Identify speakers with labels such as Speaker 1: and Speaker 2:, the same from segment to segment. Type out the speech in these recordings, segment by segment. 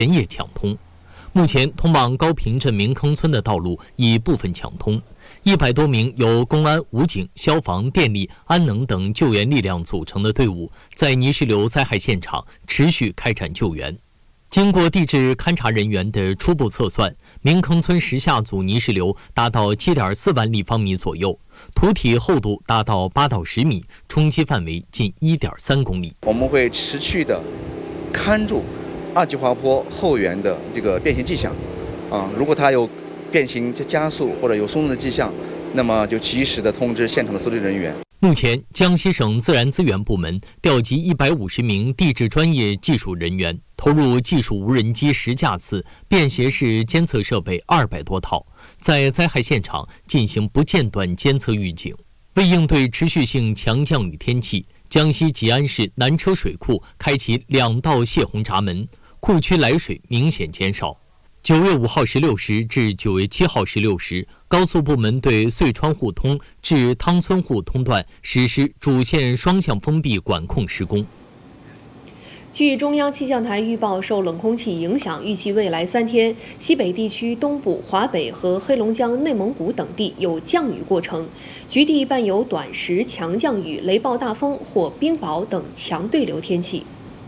Speaker 1: 连夜抢通。目前，通往高坪镇明坑村的道路已部分抢通，100多名由公安、武警、消防、电力、安能等救援力量组成的队伍，在泥石流灾害现场持续开展救援。经过地质勘察人员的初步测算，明坑村时下组泥石流达到7.4万立方米左右，土体厚度达到8到10米，冲击范围近1.3公里。
Speaker 2: 我们会持续的看住二级滑坡后缘的这个变形迹象，如果它有变形加速或者有松动的迹象，那么就及时的通知现场的搜救人员。
Speaker 1: 目前，江西省自然资源部门调集150名地质专业技术人员，投入技术无人机10架次、便携式监测设备200多套，在灾害现场进行不间断监测预警。为应对持续性强降雨天气，江西吉安市南车水库开启2道泄洪闸门，库区来水明显减少。9月5号16时至9月7号16时，高速部门对遂川互通至汤村互通段实施主线双向封闭管控施工。
Speaker 3: 据中央气象台预报，受冷空气影响，预计未来3天，西北地区东部、华北和黑龙江、内蒙古等地有降雨过程，局地伴有短时强降雨、雷暴大风或冰雹等强对流天气。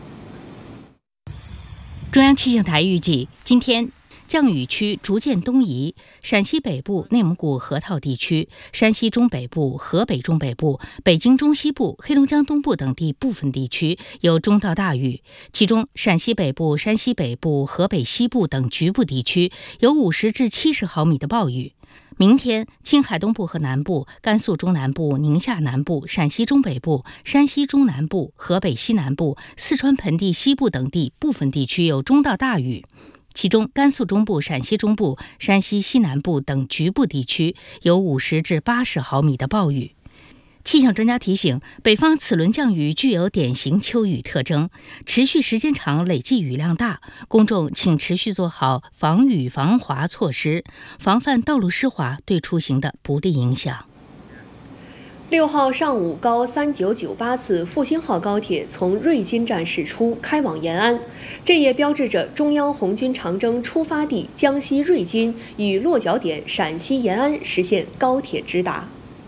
Speaker 4: 中央气象台预计，今天降雨区逐渐东移，陕西北部、内蒙古河套地区、山西中北部、河北中北部、北京中西部、黑龙江东部等地部分地区有中到大雨，其中陕西北部、山西北部、河北西部等局部地区有50至70毫米的暴雨。明天，青海东部和南部、甘肃中南部、宁夏南部、陕西中北部、山西中南部、河北西南部、四川盆地西部等地部分地区有中到大雨，其中甘肃中部、陕西中部、山西西南部等局部地区有50至80毫米的暴雨。气象专家提醒，北方此轮降雨具有典型秋雨特征，持续时间长，累计雨量大，公众请持续做好防雨防滑措施，防范道路湿滑对出行的不利影响。
Speaker 3: 6号上午，高3998次复兴号高铁从瑞金站驶出，开往延安，这也标志着中央红军长征出发地江西瑞金与落脚点陕西延安实现高铁直达。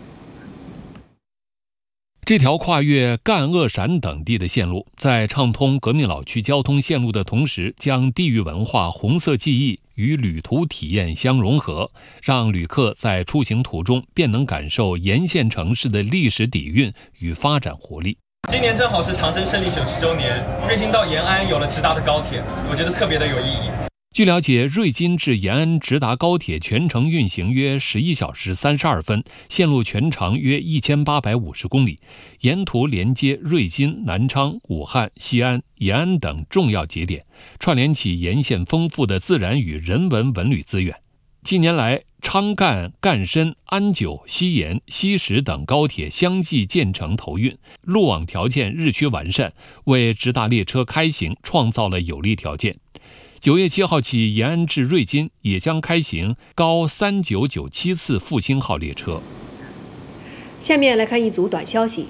Speaker 5: 这条跨越赣鄂陕等地的线路，在畅通革命老区交通线路的同时，将地域文化、红色记忆与旅途体验相融合，让旅客在出行途中便能感受沿线城市的历史底蕴与发展活力。
Speaker 6: 今年正好是长征胜利90周年，瑞金到延安有了直达的高铁，我觉得特别的有意义。
Speaker 5: 据了解，瑞金至延安直达高铁全程运行约11小时32分，线路全长约1850公里，沿途连接瑞金、南昌、武汉、西安、延安等重要节点，串联起沿线丰富的自然与人文文旅资源。近年来，昌赣、赣深、安九、西延、西石等高铁相继建成投运，路网条件日趋完善，为直达列车开行创造了有利条件。9月7号起，延安至瑞金也将开行高3997次复兴号列车。
Speaker 3: 下面来看一组短消息。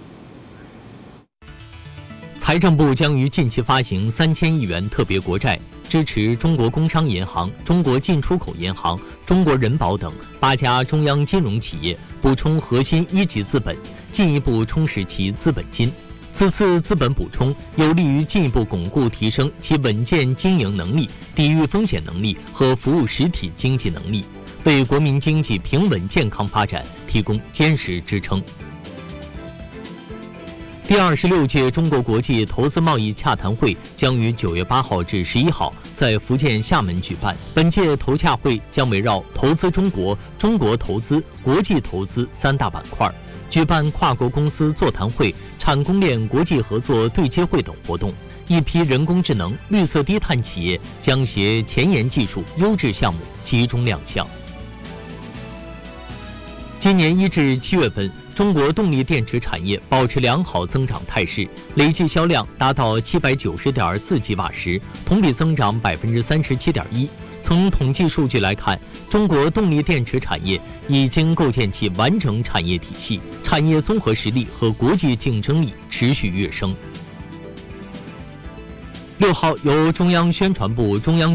Speaker 1: 财政部将于近期发行3000亿元特别国债，支持中国工商银行、中国进出口银行、中国人保等8家中央金融企业补充核心一级资本，进一步充实其资本金。此次资本补充有利于进一步巩固提升其稳健经营能力、抵御风险能力和服务实体经济能力，为国民经济平稳健康发展提供坚实支撑。第26届中国国际投资贸易洽谈会将于9月8号至11号在福建厦门举办。本届投洽会将围绕投资中国、中国投资、国际投资3大板块，举办跨国公司座谈会、产供链国际合作对接会等活动。一批人工智能、绿色低碳企业将携前沿技术、优质项目集中亮相。今年1至7月份，中国动力电池产业保持良好增长态势，累计销量达到790.4吉瓦时，同比增长37.1%。从统计数据来看，中国动力电池产业已经构建起完整产业体系，产业综合实力和国际竞争力持续跃升。 6号，由中央宣传部、中央